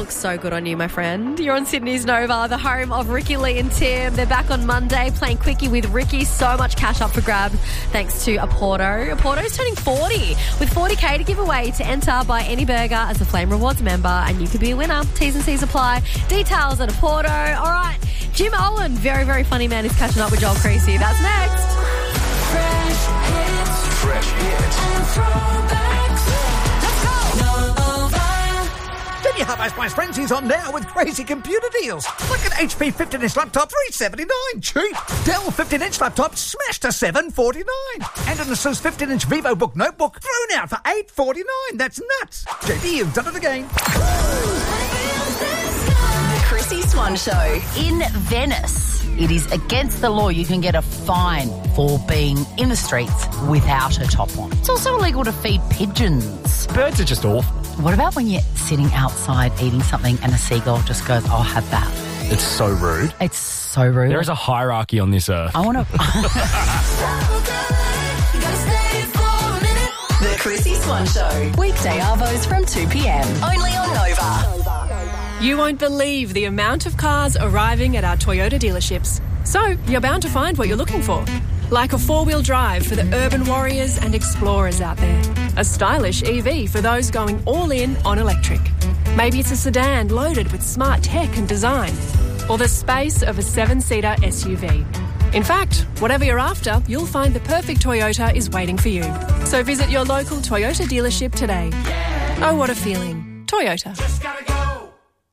looks so good on you, my friend. You're on Sydney's Nova, the home of Ricky, Lee and Tim. They're back on Monday playing Quickie with Ricky. So much cash up for grab thanks to Aporto. Aporto's turning 40 with 40k to give away. To enter, buy any burger as a Flame Rewards member and you could be a winner. T's and C's apply. Details at Aporto. All right, Jim Owen, very, very funny man, is catching up with Joel Creasy. That's next. Fresh hits. And throwbacks. Let's go. Your Hub Price Frenzy's on now with crazy computer deals. Like an HP 15-inch laptop, $379, cheap. Dell 15-inch laptop smashed to $749. And an Asus 15-inch VivoBook notebook thrown out for $849. That's nuts. JD, you've done it again. The Chrissy Swan Show in Venice. It is against the law. You can get a fine for being in the streets without a top on. It's also illegal to feed pigeons. Birds are just awful. What about when you're sitting outside eating something and a seagull just goes, I'll have that? It's so rude. It's so rude. There is a hierarchy on this earth. I want to... The Chrissy Swan Show. Weekday arvos from 2 p.m. Only on Nova. You won't believe the amount of cars arriving at our Toyota dealerships. So you're bound to find what you're looking for. Like a four-wheel drive for the urban warriors and explorers out there. A stylish EV for those going all in on electric. Maybe it's a sedan loaded with smart tech and design. Or the space of a 7-seater SUV. In fact, whatever you're after, you'll find the perfect Toyota is waiting for you. So visit your local Toyota dealership today. Oh, what a feeling. Toyota. Just gotta go.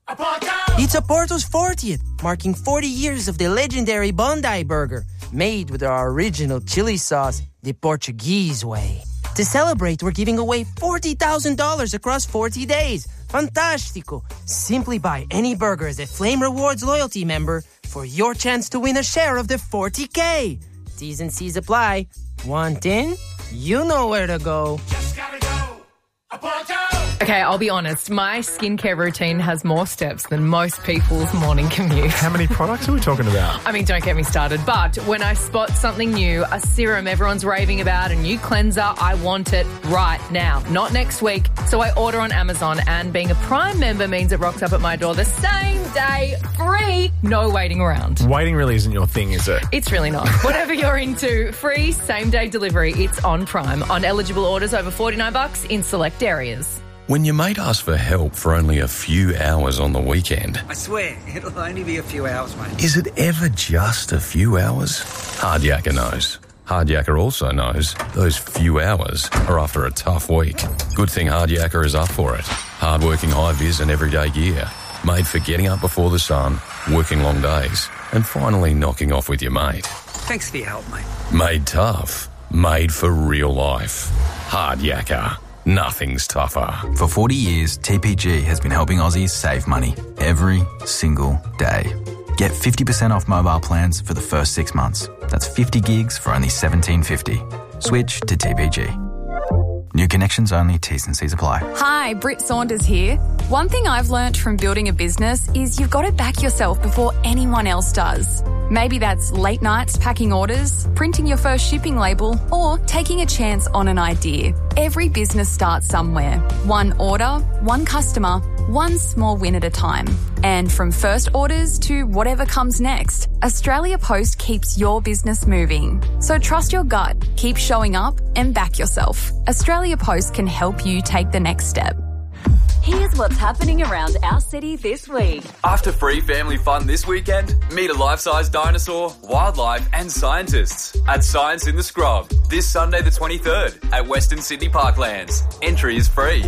It's Aporto's 40th, marking 40 years of the legendary Bondi Burger, made with our original chili sauce, the Portuguese way. To celebrate, we're giving away $40,000 across 40 days. Fantástico! Simply buy any burger as a Flame Rewards loyalty member for your chance to win a share of the 40K. T's and C's apply. Want in? You know where to go. Just gotta go. Aporto. Okay, I'll be honest. My skincare routine has more steps than most people's morning commute. How many products are we talking about? I mean, don't get me started. But when I spot something new, a serum everyone's raving about, a new cleanser, I want it right now, not next week. So I order on Amazon, and being a Prime member means it rocks up at my door the same day, free, no waiting around. Waiting really isn't your thing, is it? It's really not. Whatever you're into, free same-day delivery. It's on Prime. On eligible orders over $49 in select areas. When your mate asks for help for only a few hours on the weekend... I swear, it'll only be a few hours, mate. Is it ever just a few hours? Hardyaker knows. Hardyaker also knows those few hours are after a tough week. Good thing Hardyaker is up for it. Hard-working high-vis and everyday gear. Made for getting up before the sun, working long days, and finally knocking off with your mate. Thanks for your help, mate. Made tough. Made for real life. Hardyaker. Nothing's tougher. For 40 years, TPG has been helping Aussies save money every single day. Get 50% off mobile plans for the first 6 months. That's 50 gigs for only $17.50. Switch to TPG. New connections only, T's and C's apply. Hi, Britt Saunders here. One thing I've learnt from building a business is you've got to back yourself before anyone else does. Maybe that's late nights packing orders, printing your first shipping label, or taking a chance on an idea. Every business starts somewhere. One order, one customer, one small win at a time. And from first orders to whatever comes next, Australia Post keeps your business moving. So trust your gut, keep showing up, and back yourself. Australia Post can help you take the next step. Here's what's happening around our city this week. After free family fun this weekend, meet a life-size dinosaur, wildlife and scientists at Science in the Scrub this Sunday the 23rd at Western Sydney Parklands. Entry is free.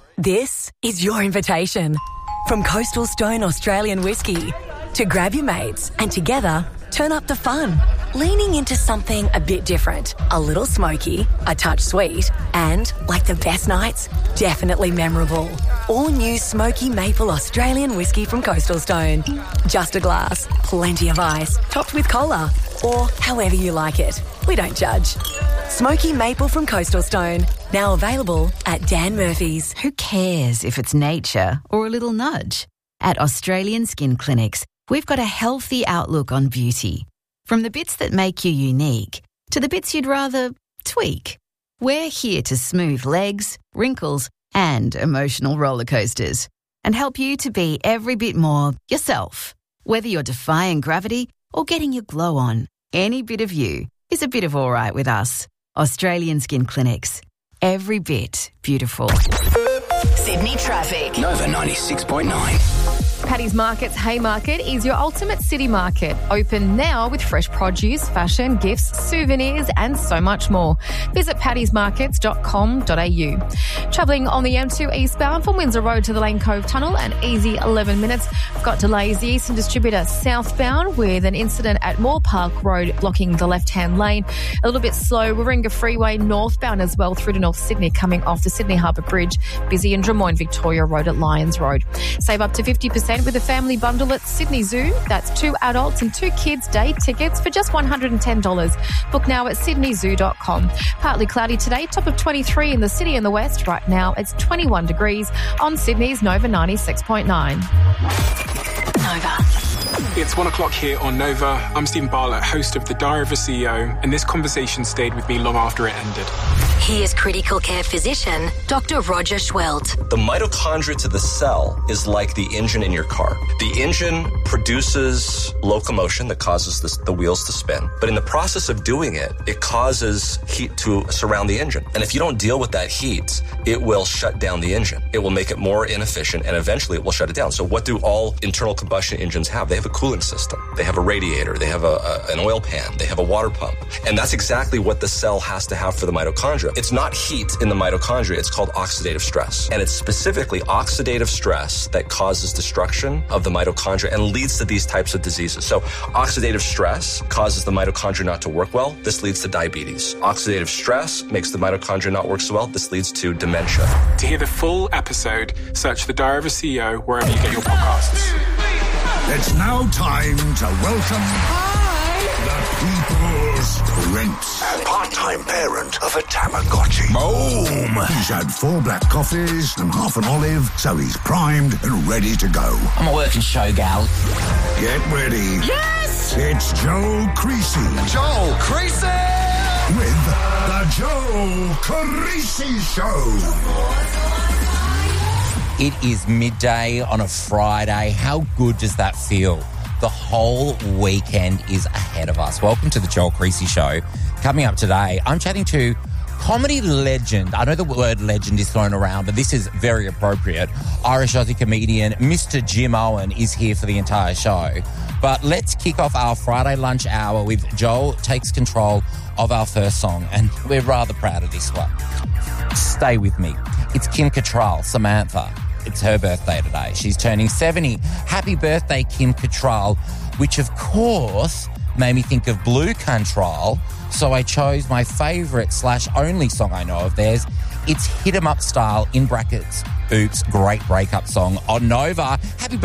This is your invitation from Coastal Stone Australian Whiskey to grab your mates and together turn up the fun. Leaning into something a bit different, a little smoky, a touch sweet, and, like the best nights, definitely memorable. All new Smoky Maple Australian Whiskey from Coastal Stone. Just a glass, plenty of ice, topped with cola, or however you like it. We don't judge. Smoky Maple from Coastal Stone, now available at Dan Murphy's. Who cares if it's nature or a little nudge? At Australian Skin Clinics, we've got a healthy outlook on beauty. From the bits that make you unique to the bits you'd rather tweak. We're here to smooth legs, wrinkles, and emotional roller coasters. and help you to be every bit more yourself. Whether you're defying gravity or getting your glow on, any bit of you is a bit of all right with us. Australian Skin Clinics. Every bit beautiful. Sydney traffic. Nova 96.9. Paddy's Market's Haymarket is your ultimate city market. Open now with fresh produce, fashion, gifts, souvenirs and so much more. Visit paddysmarkets.com.au. Travelling on the M2 eastbound from Windsor Road to the Lane Cove Tunnel, an easy 11 minutes. We've got delays the Eastern Distributor southbound with an incident at Moore Park Road blocking the left-hand lane. A little bit slow, Warringah Freeway northbound as well through to North Sydney coming off the Sydney Harbour Bridge. Busy in Drummoyne Victoria Road at Lyons Road. Save up to 50% with a family bundle at Sydney Zoo. That's 2 adults and 2 kids day tickets for just $110. Book now at sydneyzoo.com. Partly cloudy today, top of 23 in the city and the west. Right now it's 21 degrees on Sydney's Nova 96.9. Nova. It's 1 o'clock here on Nova. I'm Stephen Bartlett, host of The Diary of a CEO, and this conversation stayed with me long after it ended. Here's critical care physician, Dr. Roger Schwelt. The mitochondria to the cell is like the engine in your car. The engine produces locomotion that causes the wheels to spin. But in the process of doing it, it causes heat to surround the engine. And if you don't deal with that heat, it will shut down the engine. It will make it more inefficient, and eventually it will shut it down. So what do all internal combustion engines have? They have a cooling system. They have a radiator. They have an oil pan. They have a water pump. And that's exactly what the cell has to have for the mitochondria. It's not heat in the mitochondria. It's called oxidative stress. And it's specifically oxidative stress that causes destruction of the mitochondria and leads to these types of diseases. So oxidative stress causes the mitochondria not to work well. This leads to diabetes. Oxidative stress makes the mitochondria not work so well. This leads to dementia. To hear the full episode, search The Diary of a CEO wherever you get your podcasts. It's now time to welcome the People's Prince. Part-time parent of a Tamagotchi. Boom! He's had 4 black coffees and half an olive, so he's primed and ready to go. I'm a working show gal. Get ready. Yes! It's Joe Creasy. Joe Creasy! With the Joe Creasy Show. It is midday on a Friday. How good does that feel? The whole weekend is ahead of us. Welcome to the Joel Creasy Show. Coming up today, I'm chatting to comedy legend. I know the word legend is thrown around, but this is very appropriate. Irish Aussie comedian Mr. Jim Owen is here for the entire show. But let's kick off our Friday lunch hour with Joel takes control of our first song, and we're rather proud of this one. Stay with me. It's Kim Cattrall, Samantha. It's her birthday today. She's turning 70. Happy birthday, Kim Cattrall, which of course made me think of Blue Control. So I chose my favourite / only song I know of theirs. It's Hit 'em Up Style, in brackets, Oops, great breakup song on Nova.